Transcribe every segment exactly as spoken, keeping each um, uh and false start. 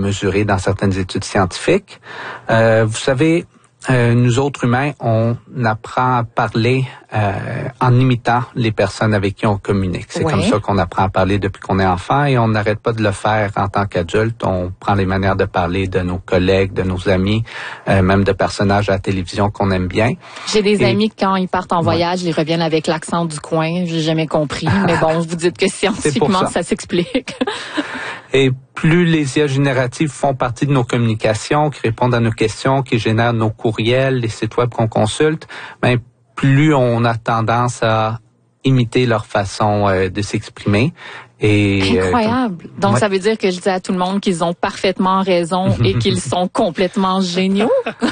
mesuré dans certaines études scientifiques. Euh, vous savez, Euh, nous autres humains, on apprend à parler euh, en imitant les personnes avec qui on communique. C'est ouais. comme ça qu'on apprend à parler depuis qu'on est enfant et on n'arrête pas de le faire en tant qu'adulte. On prend les manières de parler de nos collègues, de nos amis, euh, même de personnages à la télévision qu'on aime bien. J'ai des et, amis quand ils partent en voyage, ouais. ils reviennent avec l'accent du coin. J'ai jamais compris, mais bon, vous dites que scientifiquement, ça. ça s'explique. Et plus les I A génératives font partie de nos communications, qui répondent à nos questions, qui génèrent nos courriels, les sites web qu'on consulte, ben plus on a tendance à imiter leur façon euh, de s'exprimer. Et, Incroyable. Euh, Donc, ouais. ça veut dire que je dis à tout le monde qu'ils ont parfaitement raison et qu'ils sont complètement géniaux?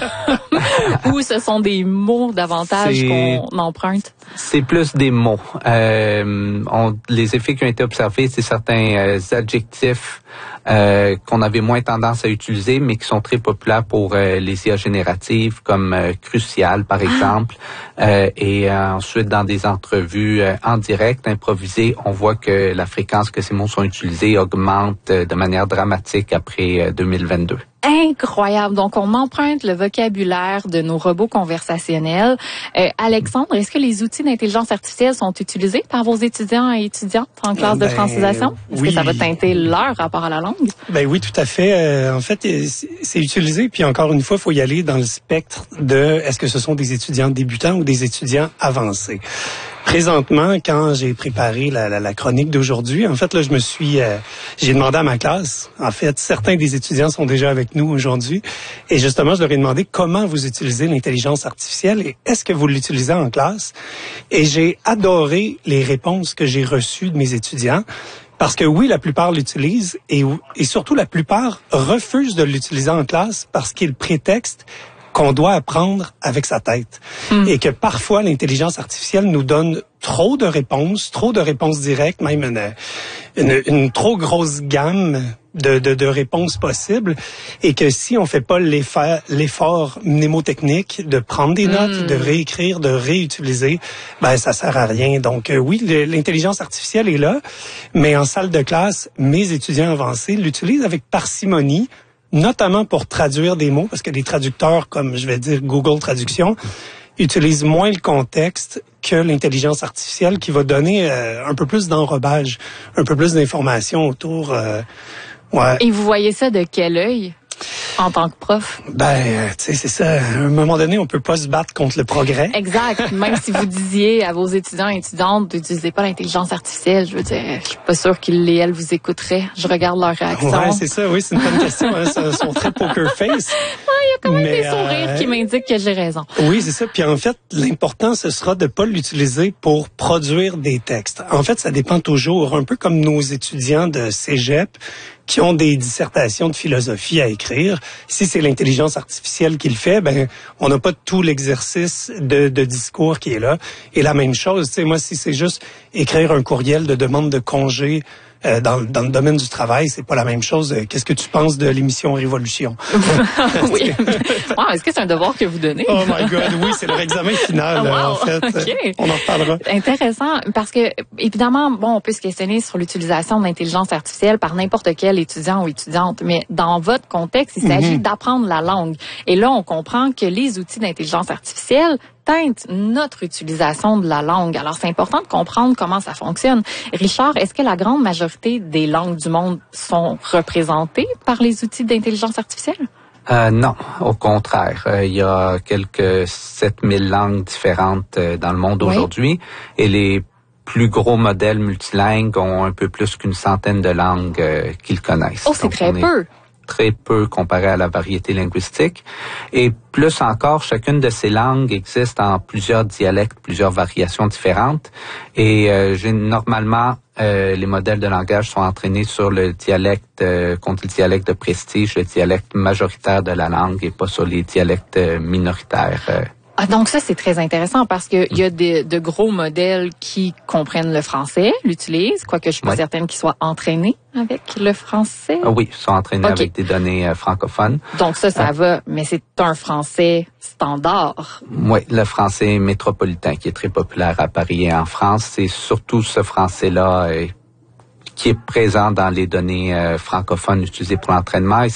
Ou ce sont des mots davantage c'est, qu'on emprunte? C'est plus des mots. Euh, on, les effets qui ont été observés, c'est certains euh, adjectifs euh, qu'on avait moins tendance à utiliser, mais qui sont très populaires pour euh, les I A génératives, comme euh, crucial, par exemple. Euh, et euh, ensuite, dans des entrevues euh, en direct, improvisées, on voit que la fréquence que ces mots sont utilisés augmente de manière dramatique après deux mille vingt-deux. Incroyable. Donc, on emprunte le vocabulaire de nos robots conversationnels. Euh, Alexandre, est-ce que les outils d'intelligence artificielle sont utilisés par vos étudiants et étudiantes en classe ben, de francisation? Est-ce oui. que ça va teinter leur rapport à la langue? Ben oui, tout à fait. Euh, en fait, c'est utilisé. Puis encore une fois, il faut y aller dans le spectre de est-ce que ce sont des étudiants débutants ou des étudiants avancés. Présentement, quand j'ai préparé la, la, la chronique d'aujourd'hui, en fait, là, je me suis, euh, j'ai demandé à ma classe. En fait, certains des étudiants sont déjà avec nous aujourd'hui, et justement, je leur ai demandé comment vous utilisez l'intelligence artificielle et est-ce que vous l'utilisez en classe. Et j'ai adoré les réponses que j'ai reçues de mes étudiants. Parce que oui, la plupart l'utilisent et, et surtout la plupart refusent de l'utiliser en classe parce qu'ils prétextent qu'on doit apprendre avec sa tête. Mmh. Et que parfois, l'intelligence artificielle nous donne trop de réponses, trop de réponses directes, même une, une, une trop grosse gamme de, de, de réponses possibles. Et que si on fait pas l'effort, l'effort mnémotechnique de prendre des notes, mmh. de réécrire, de réutiliser, ben ça sert à rien. Donc euh, oui, l'intelligence artificielle est là, mais en salle de classe, mes étudiants avancés l'utilisent avec parcimonie, notamment pour traduire des mots, parce que les traducteurs, comme je vais dire Google Traduction, utilisent moins le contexte que l'intelligence artificielle qui va donner euh, un peu plus d'enrobage, un peu plus d'informations autour. Euh, ouais. Et vous voyez ça de quel œil? En tant que prof? Ben, tu sais, c'est ça. À un moment donné, on peut pas se battre contre le progrès. Exact. Même si vous disiez à vos étudiants et étudiantes d'utiliser pas l'intelligence artificielle, je veux dire, je suis pas sûre qu'ils et elles vous écouteraient. Je regarde leur réaction. Ouais, c'est ça. Oui, c'est une bonne question. Hein. Ils sont très poker face. Ouais, il y a quand même Mais, des sourires euh... qui m'indiquent que j'ai raison. Oui, c'est ça. Puis en fait, l'important, ce sera de pas l'utiliser pour produire des textes. En fait, ça dépend toujours. Un peu comme nos étudiants de cégep qui ont des dissertations de philosophie à écrire. Si c'est l'intelligence artificielle qui le fait, ben on n'a pas tout l'exercice de, de discours qui est là. Et la même chose, tu sais, moi, si c'est juste écrire un courriel de demande de congé euh, dans, dans le domaine du travail, c'est pas la même chose. Qu'est-ce que tu penses de l'émission Révolution? Oui. Wow, est-ce que c'est un devoir que vous donnez? Oh my God, oui, c'est leur examen final, wow, en fait. Okay. On en reparlera. Intéressant, parce que, évidemment, bon, on peut se questionner sur l'utilisation de l'intelligence artificielle par n'importe quel étudiant ou étudiante, mais dans votre contexte, il s'agit mm-hmm. d'apprendre la langue. Et là, on comprend que les outils d'intelligence artificielle teinte notre utilisation de la langue. Alors, c'est important de comprendre comment ça fonctionne. Richard, est-ce que la grande majorité des langues du monde sont représentées par les outils d'intelligence artificielle? Euh, non, au contraire. Euh, il y a quelques sept mille langues différentes euh, dans le monde oui. aujourd'hui et les plus gros modèles multilingues ont un peu plus qu'une centaine de langues euh, qu'ils connaissent. Oh, c'est Donc, très peu! Très peu comparé à la variété linguistique. Et plus encore, chacune de ces langues existe en plusieurs dialectes, plusieurs variations différentes. Et euh, j'ai, normalement, euh, les modèles de langage sont entraînés sur le dialecte, euh, contre le dialecte de prestige, le dialecte majoritaire de la langue et pas sur les dialectes euh, minoritaires. Euh. Ah, donc ça, c'est très intéressant parce que il y a de, de gros modèles qui comprennent le français, l'utilisent, quoique je suis pas oui. certaine qu'ils soient entraînés avec le français. Ah oui, ils sont entraînés okay. avec des données euh, francophones. Donc ça, ça euh, va, mais c'est un français standard. Oui, le français métropolitain qui est très populaire à Paris et en France. C'est surtout ce français-là euh, qui est présent dans les données euh, francophones utilisées pour l'entraînement. Et